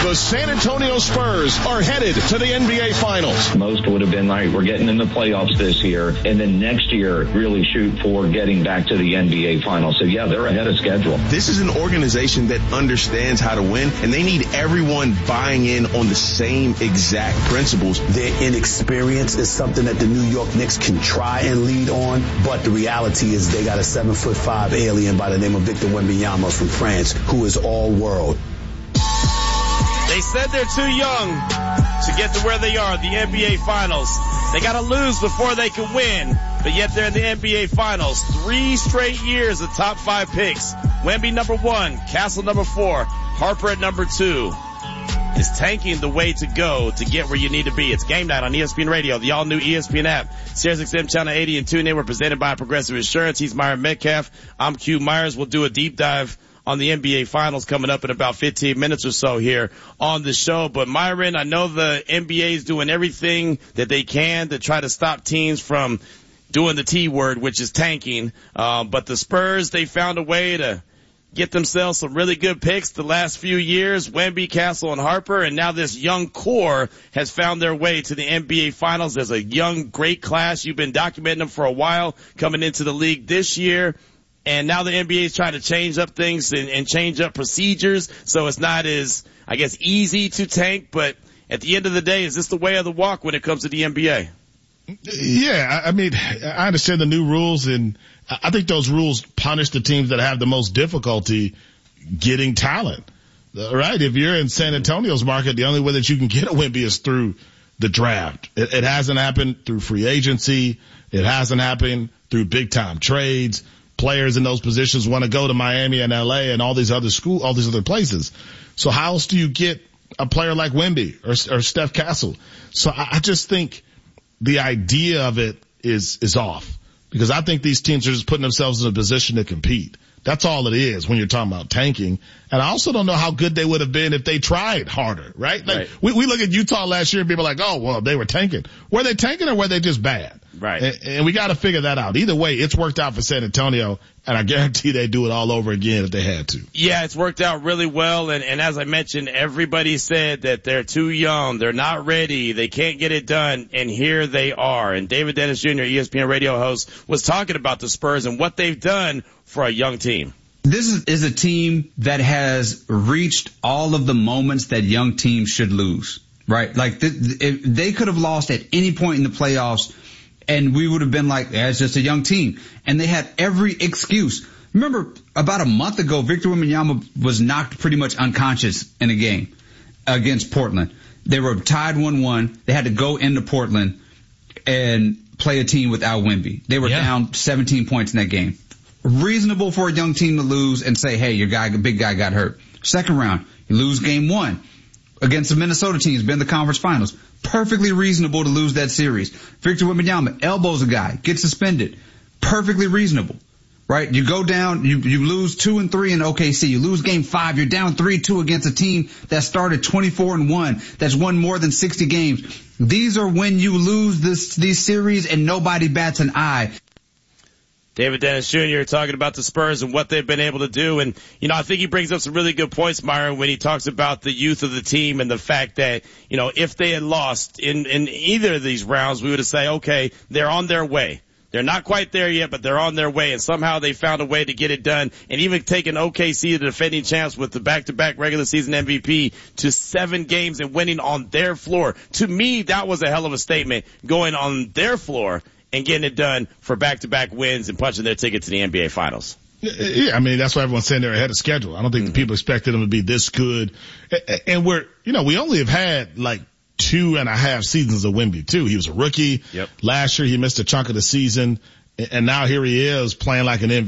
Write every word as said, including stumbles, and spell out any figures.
The San Antonio Spurs are headed to the N B A Finals. Most would have been like, we're getting in the playoffs this year, and then next year really shoot for getting back to the N B A Finals. So, yeah, they're ahead of schedule. This is an organization that understands how to win, and they need everyone buying in on the same exact principles. Their inexperience is something that the New York Knicks can try and lead on, but the reality is they got a seven foot five alien by the name of Victor Wembanyama from France, who is all world. They said they're too young to get to where they are, the N B A Finals. They gotta lose before they can win, but yet they're in the N B A Finals. Three straight years of top five picks. Wemby number one, Castle number four, Harper at number two. Is tanking the way to go to get where you need to be? It's Game Night on E S P N Radio, the all-new E S P N app, Sirius X M Channel eighty and TuneIn. We're presented by Progressive Insurance. He's Myron Metcalf. I'm Q Myers. We'll do a deep dive on the N B A Finals coming up in about fifteen minutes or so here on the show. But Myron, I know the N B A is doing everything that they can to try to stop teams from doing the T word, which is tanking. Uh, but the Spurs, they found a way to get themselves some really good picks the last few years, Wemby, Castle, and Harper, and now this young core has found their way to the N B A Finals. There's a young, great class. You've been documenting them for a while coming into the league this year, and now the N B A is trying to change up things and, and change up procedures, so it's not as, I guess, easy to tank, but at the end of the day, is this the way of the walk when it comes to the N B A? Yeah, I mean, I understand the new rules, and I think those rules punish the teams that have the most difficulty getting talent, right? If you're in San Antonio's market, the only way that you can get a Wemby is through the draft. It, it hasn't happened through free agency. It hasn't happened through big time trades. Players in those positions want to go to Miami and L A and all these other school, all these other places. So how else do you get a player like Wemby or, or Steph Castle? So I, I just think the idea of it is, is off, because I think these teams are just putting themselves in a position to compete. That's all it is when you're talking about tanking. And I also don't know how good they would have been if they tried harder, right? Like, right. We, we look at Utah last year and people are like, oh, well, they were tanking. Were they tanking or were they just bad? Right. And, and we got to figure that out. Either way, it's worked out for San Antonio, and I guarantee they do it all over again if they had to. Yeah, it's worked out really well. And, and as I mentioned, everybody said that they're too young. They're not ready. They can't get it done. And here they are. And David Dennis Junior, E S P N radio host, was talking about the Spurs and what they've done for a young team. This is, is a team that has reached all of the moments that young teams should lose, right? Like th- th- they could have lost at any point in the playoffs, and we would have been like, yeah, it's just a young team. And they had every excuse. Remember, about a month ago, Victor Wembanyama was knocked pretty much unconscious in a game against Portland. They were tied one one. They had to go into Portland and play a team without Wemby. They were yeah. down seventeen points in that game. Reasonable for a young team to lose and say, hey, your guy, big guy got hurt. Second round, you lose game one against the Minnesota team, been in the conference finals. Perfectly reasonable to lose that series. Victor Wembanyama elbows a guy, gets suspended. Perfectly reasonable, right? You go down, you, you lose two and three in O K C. You lose game five, you're down three two against a team that started twenty-four and one, that's won more than sixty games. These are when you lose this, these series and nobody bats an eye. David Dennis Junior talking about the Spurs and what they've been able to do. And, you know, I think he brings up some really good points, Myron, when he talks about the youth of the team and the fact that, you know, if they had lost in, in either of these rounds, we would have said, okay, they're on their way. They're not quite there yet, but they're on their way, and somehow they found a way to get it done and even taking O K C, the defending champs, with the back-to-back regular season M V P, to seven games and winning on their floor. To me, that was a hell of a statement, going on their floor and getting it done for back-to-back wins and punching their ticket to the N B A Finals. Yeah, I mean, that's why everyone's saying they're ahead of schedule. I don't think mm-hmm. the people expected them to be this good. And we're, you know, we only have had like two and a half seasons of Wemby too. He was a rookie. Yep. Last year he missed a chunk of the season, and now here he is playing like an M V P.